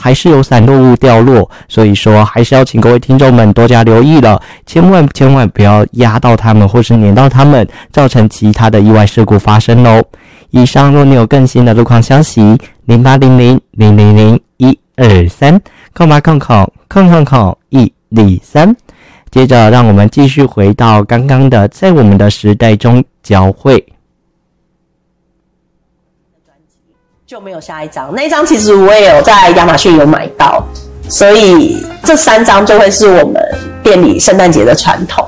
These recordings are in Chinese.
还是有散落物掉落，所以说还是要请各位听众们多加留意了，千万不要压到他们或是碾到他们，造成其他的意外事故发生咯。以上若你有更新的路况消息，0800000123，123。接着让我们继续回到刚刚的在我们的时代中交汇， 就没有下一张，那一张其实我也有在亚马逊有买到，所以这3张就会是我们店里圣诞节的传统。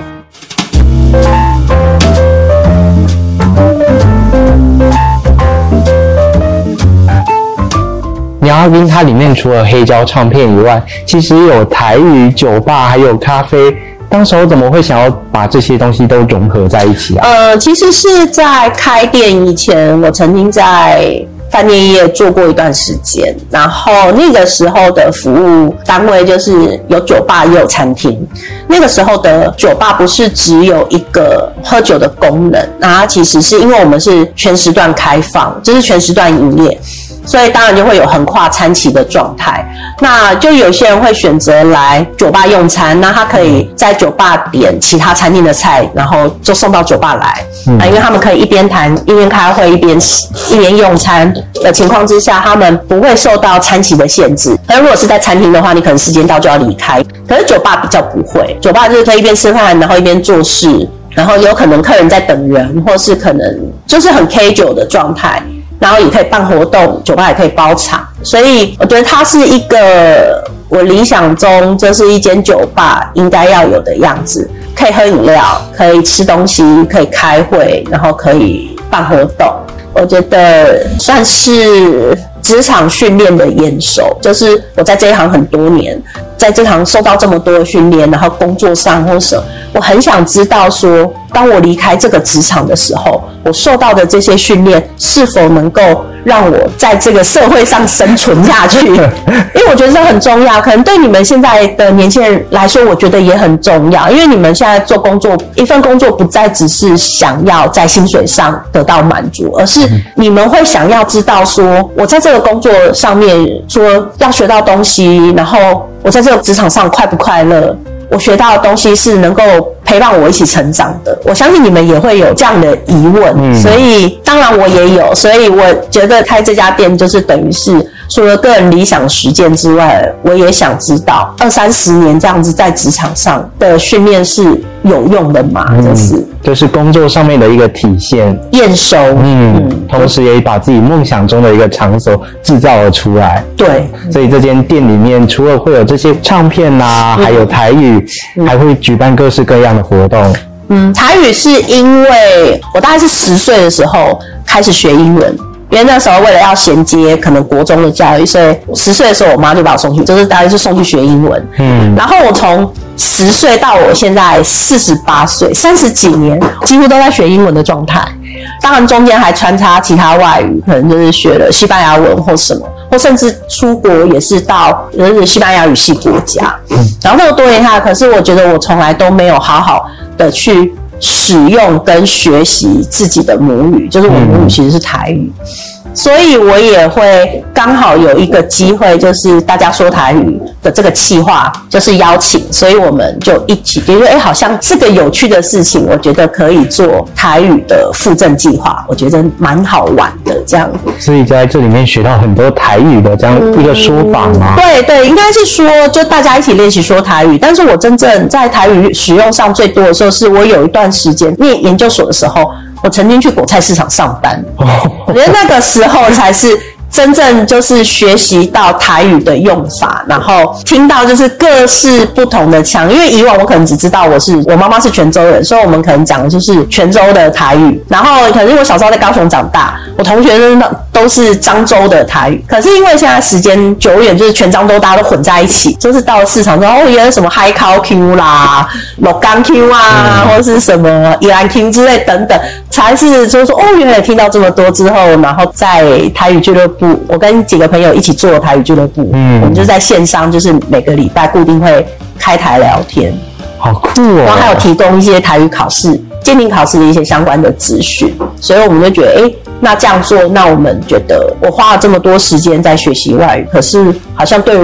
鸟阿兵它里面除了黑胶唱片以外，其实有台语、酒吧还有咖啡，当时候怎么会想要把这些东西都融合在一起啊？ 其实是在开店以前，我曾经在饭店业做过一段时间，然后那个时候的服务单位就是有酒吧也有餐厅。那个时候的酒吧不是只有一个喝酒的功能，那其实是因为我们是全时段开放，就是全时段营业，所以当然就会有横跨餐期的状态。那就有些人会选择来酒吧用餐，那他可以在酒吧点其他餐厅的菜，然后就送到酒吧来。因为他们可以一边谈一边开会一边用餐的情况之下，他们不会受到餐期的限制。而如果是在餐厅的话，你可能时间到就要离开。可是酒吧比较不会，酒吧就是可以一边吃饭然后一边做事，然后有可能客人在等人，或是可能就是很 casual 的状态。然后也可以办活动，酒吧也可以包场，所以我觉得它是一个我理想中就是一间酒吧应该要有的样子，可以喝饮料，可以吃东西，可以开会，然后可以办活动。我觉得算是职场训练的验收，就是我在这一行很多年，在这行受到这么多的训练，然后工作上或什么，我很想知道说，当我离开这个职场的时候，我受到的这些训练是否能够让我在这个社会上生存下去？因为我觉得这很重要，可能对你们现在的年轻人来说，我觉得也很重要，因为你们现在做工作，一份工作不再只是想要在薪水上得到满足，而是你们会想要知道说，我在这个工作上面说要学到东西，然后我在这个职场上快不快乐？我学到的东西是能够陪伴我一起成长的。我相信你们也会有这样的疑问，所以当然我也有，所以我觉得开这家店就是等于是除了个人理想实践之外，我也想知道20-30年这样子在职场上的训练是有用的吗？ 就是工作上面的一个体现验收， 同时也把自己梦想中的一个场所制造了出来。 对， 所以这间店里面除了会有这些唱片还有台语，还会举办各式各样的活动。 台语是因为我大概是10岁的时候开始学英文，因为那时候为了要衔接可能国中的教育，所以10岁的时候我妈就把我送去，就是大概是送去学英文。然后我从10岁到我现在48岁，30几年几乎都在学英文的状态。当然中间还穿插其他外语，可能就是学了西班牙文或什么，或甚至出国也是到就是西班牙语系国家。然后那么多年下来，可是我觉得我从来都没有好好的去使用跟学习自己的母语，就是我母语其实是台语。所以我也会刚好有一个机会，就是大家说台语的这个企划，就是邀请，所以我们就一起觉得，好像是个有趣的事情，我觉得可以做台语的附赠计划，我觉得蛮好玩的这样。 所以在这里面学到很多台语的这样一个说法吗？ 对，应该是说就大家一起练习说台语，但是我真正在台语使用上最多的时候，是我有一段时间念研究所的时候，我曾经去果菜市场上班，我觉得那个时候才是真正就是学习到台语的用法，然后听到就是各式不同的腔，因为以往我可能只知道我妈妈是泉州人，所以我们可能讲的就是泉州的台语，然后可能因为我小时候在高雄长大，我同学都是漳州的台语，可是因为现在时间久远，就是全漳州大家都混在一起，就是到了市场之后，原来什么海口 Q 啦、鹿港 Q 啊，或是什么宜兰 Q 之类等等，才是就是说原来听到这么多之后，然后在台语俱乐部，我跟几个朋友一起做台语俱乐部，我们就在线上，就是每个礼拜固定会开台聊天， 好酷哦！ 然后还有提供一些台语考试、鉴定考试的一些相关的资讯，所以我们就觉得，那这样做，那我们觉得我花了这么多时间在学习外语，可是好像对